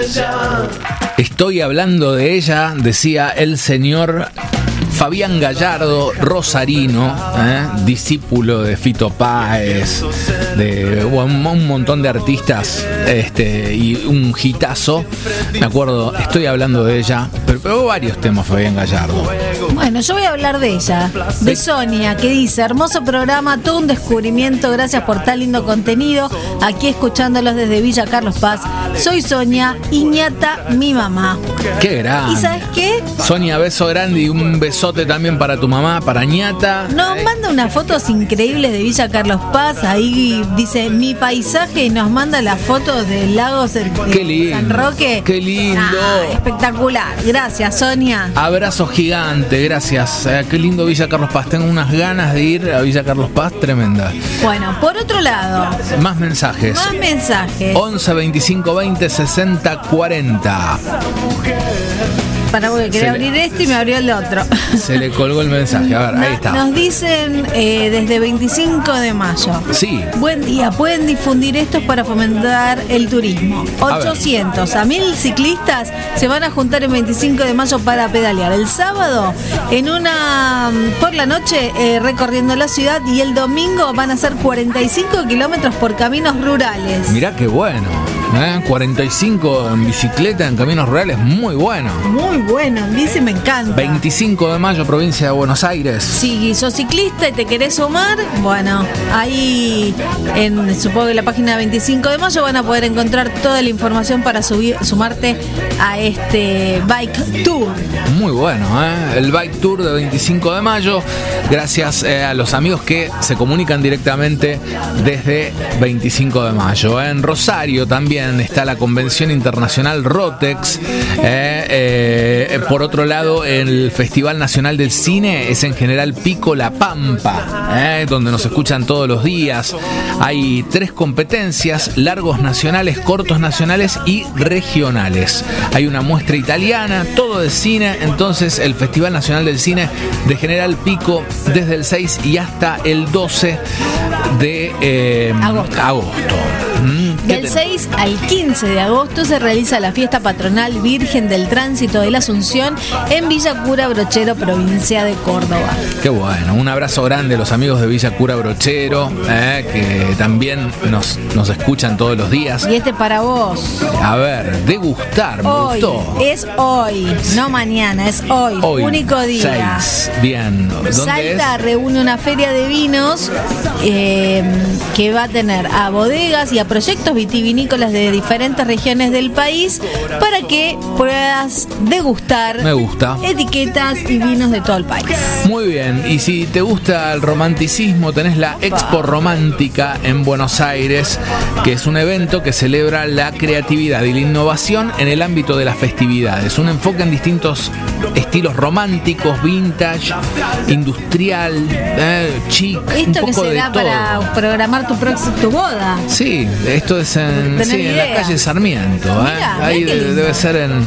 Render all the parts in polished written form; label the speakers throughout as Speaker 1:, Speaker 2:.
Speaker 1: Estoy hablando de ella, decía el señor Fabián Gallardo, rosarino, discípulo de Fito Páez, de un montón de artistas, y un hitazo. Me acuerdo, estoy hablando de ella, pero varios temas Fabián Gallardo.
Speaker 2: Bueno, yo voy a hablar de ella, de Sonia, que dice: hermoso programa, todo un descubrimiento, gracias por tan lindo contenido, aquí escuchándolos desde Villa Carlos Paz. Soy Sonia, Iñata, mi mamá.
Speaker 1: ¡Qué grande!
Speaker 2: ¿Y sabes qué?
Speaker 1: Sonia, beso grande y un besote también para tu mamá, para Ñata.
Speaker 2: Nos manda unas fotos increíbles de Villa Carlos Paz, ahí dice mi paisaje y nos manda las fotos del lago de San Roque.
Speaker 1: ¡Qué lindo!
Speaker 2: Espectacular, gracias Sonia.
Speaker 1: Abrazo gigante, gracias. Qué lindo Villa Carlos Paz, tengo unas ganas de ir a Villa Carlos Paz, tremenda.
Speaker 2: Bueno, por otro lado,
Speaker 1: Más mensajes. 11 25 20 60 40.
Speaker 2: Para porque quería abrir este y me abrió el otro.
Speaker 1: Se le colgó el mensaje, a ver, ahí está.
Speaker 2: Nos dicen desde 25 de mayo.
Speaker 1: Sí.
Speaker 2: Buen día, pueden difundir esto para fomentar el turismo. 800 a 1000 ciclistas se van a juntar el 25 de mayo para pedalear. El sábado por la noche recorriendo la ciudad, y el domingo van a hacer 45 kilómetros por caminos rurales.
Speaker 1: Mirá qué bueno. 45 en bicicleta en caminos rurales, muy bueno.
Speaker 2: Muy bueno, en bici me encanta.
Speaker 1: 25 de mayo, provincia de Buenos Aires.
Speaker 2: Si sos ciclista y te querés sumar, bueno, ahí supongo que en la página 25 de mayo van a poder encontrar toda la información para sumarte a este Bike Tour.
Speaker 1: Muy bueno, el Bike Tour de 25 de mayo. Gracias a los amigos que se comunican directamente desde 25 de mayo. En Rosario también está la Convención Internacional Rotex. Por otro lado, el Festival Nacional del Cine es en General Pico La Pampa, donde nos escuchan todos los días. Hay 3 competencias: largos nacionales, cortos nacionales y regionales. Hay una muestra italiana, todo de cine. Entonces, el Festival Nacional del Cine de General Pico, desde el 6 y hasta el 12 de agosto.
Speaker 2: Del 6 al 15 de agosto se realiza la fiesta patronal Virgen del Tránsito de la Asunción en Villa Cura Brochero, provincia de Córdoba.
Speaker 1: Qué bueno, un abrazo grande a los amigos de Villa Cura Brochero, que también nos escuchan todos los días.
Speaker 2: Y para vos.
Speaker 1: A ver, degustar, me
Speaker 2: hoy,
Speaker 1: gustó.
Speaker 2: Es hoy, no mañana, es hoy. Único día.
Speaker 1: 6. Bien.
Speaker 2: Salta reúne una feria de vinos que va a tener a bodegas y a proyectos vitivinícolas de diferentes regiones del país para que puedas degustar.
Speaker 1: Me gusta.
Speaker 2: Etiquetas y vinos de todo el país.
Speaker 1: Muy bien, y si te gusta el romanticismo, tenés la Expo Romántica en Buenos Aires, que es un evento que celebra la creatividad y la innovación en el ámbito de las festividades. Un enfoque en distintos estilos románticos, vintage, industrial, chic,
Speaker 2: esto
Speaker 1: un poco
Speaker 2: que será
Speaker 1: de todo.
Speaker 2: Para programar tu boda.
Speaker 1: Sí, esto es en la calle Sarmiento. Ahí debe ser en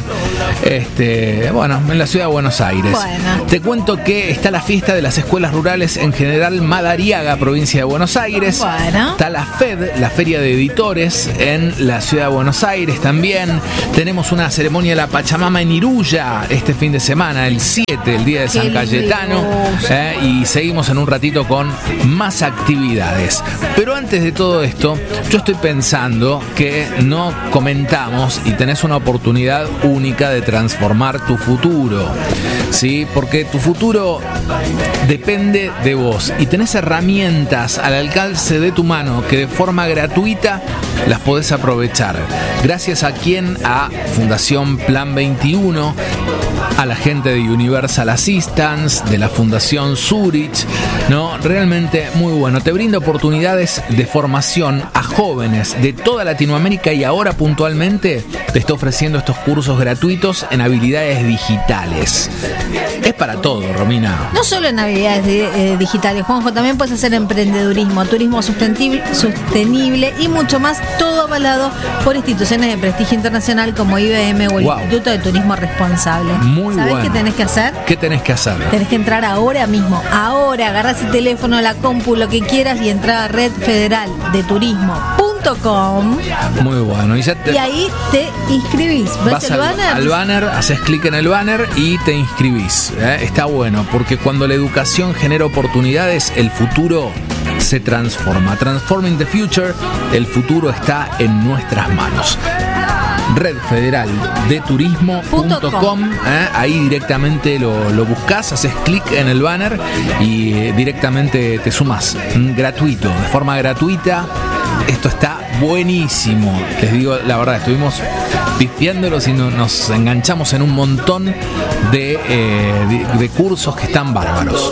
Speaker 1: la ciudad de Buenos Aires.
Speaker 2: Bueno.
Speaker 1: Te cuento que está la fiesta de las escuelas rurales en General Madariaga, provincia de Buenos Aires.
Speaker 2: Bueno.
Speaker 1: Está la FED, la Feria de Editores, en la ciudad de Buenos Aires también. Tenemos una ceremonia de la Pachamama en Iruya este fin de semana, el 7, el día de San Cayetano. Y seguimos en un ratito con más actividades. Pero antes de todo esto, yo estoy pensando que no comentamos y tenés una oportunidad única de transformar tu futuro, ¿sí? Porque tu futuro depende de vos y tenés herramientas al alcance de tu mano que de forma gratuita las podés aprovechar. Gracias a Fundación Plan 21, a la gente de Universal Assistance, de la Fundación Zurich, ¿no? Realmente muy bueno. Te brinda oportunidades de formación a jóvenes de toda Latinoamérica y ahora puntualmente te está ofreciendo estos cursos gratuitos en habilidades digitales. Es para todo, Romina.
Speaker 2: No solo en habilidades digitales, Juanjo, también puedes hacer emprendedurismo, turismo sostenible y mucho más, todo avalado por instituciones de prestigio internacional como IBM o el Instituto de Turismo Responsable.
Speaker 1: Muy
Speaker 2: ¿Sabés
Speaker 1: bueno.
Speaker 2: qué tenés que hacer?
Speaker 1: ¿Qué tenés que hacer?
Speaker 2: Tenés que entrar ahora mismo, agarrás el teléfono, la compu, lo que quieras y entrar a Red Federal de Turismo.com redfederal.com.
Speaker 1: Muy bueno.
Speaker 2: Y ahí te inscribís.
Speaker 1: Vas al banner, haces clic en el banner y te inscribís. Está bueno, porque cuando la educación genera oportunidades, el futuro se transforma. Transforming the future, el futuro está en nuestras manos. redfederaldeturismo.com, ahí directamente lo buscas, haces clic en el banner y directamente te sumas, gratuito, de forma gratuita. Esto está buenísimo, les digo la verdad, estuvimos pispeándolos y nos enganchamos en un montón de cursos que están bárbaros.